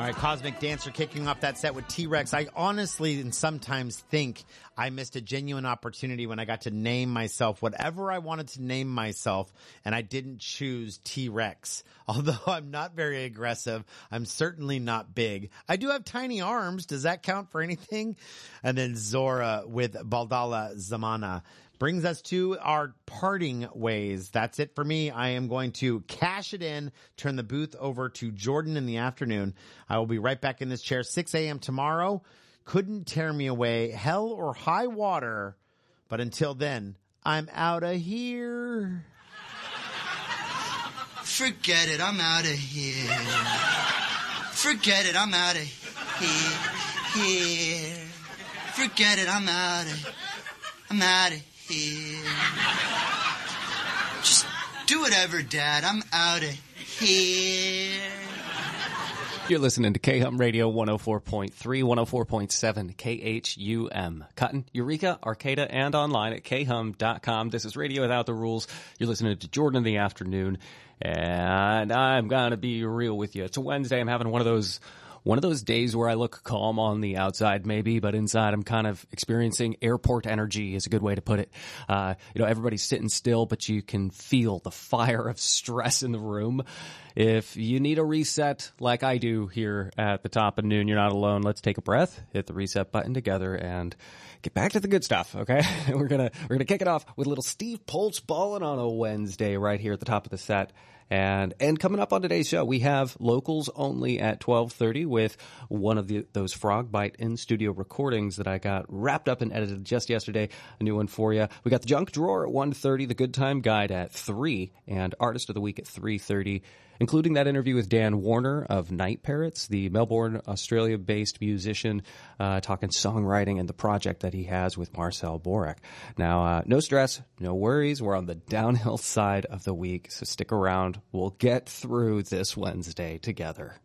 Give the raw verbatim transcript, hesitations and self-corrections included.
All right, Cosmic Dancer kicking off that set with T-Rex. I honestly and sometimes think I missed a genuine opportunity when I got to name myself whatever I wanted to name myself, and I didn't choose T-Rex. Although I'm not very aggressive, I'm certainly not big. I do have tiny arms. Does that count for anything? And then Zora with Baldala Zamana brings us to our parting ways. That's it for me. I am going to cash it in, turn the booth over to Jordan in the afternoon. I will be right back in this chair, six a.m. tomorrow. Couldn't tear me away, hell or high water. But until then, I'm out of here. Forget it, I'm out of here. Forget it, I'm out of here. Here. Forget it, I'm out of I'm out of here. Here. Just do whatever, Dad. I'm out of here. You're listening to K-Hum Radio one oh four point three, one oh four point seven K H U M. Cotton, Eureka, Arcata, and online at K hum dot com. This is Radio Without the Rules. You're listening to Jordan in the afternoon, and I'm going to be real with you. It's a Wednesday. I'm having one of those One of those days where I look calm on the outside maybe, but inside I'm kind of experiencing airport energy is a good way to put it. Uh, you know, everybody's sitting still, but you can feel the fire of stress in the room. If you need a reset like I do here at the top of noon, you're not alone. Let's take a breath, hit the reset button together, and get back to the good stuff, okay? we're gonna, we're gonna kick it off with a little Steve Poltz ballin' on a Wednesday right here at the top of the set. And, and coming up on today's show, we have locals only at twelve thirty with one of the, those Frog Bite in-studio recordings that I got wrapped up and edited just yesterday. A new one for you. We got the Junk Drawer at one thirty, the Good Time Guide at three, and Artist of the Week at three thirty, including that interview with Dan Warner of Night Parrots, the Melbourne, Australia-based musician, uh, talking songwriting and the project that he has with Marcel Borak. Now, uh, no stress, no worries. We're on the downhill side of the week, so stick around. We'll get through this Wednesday together.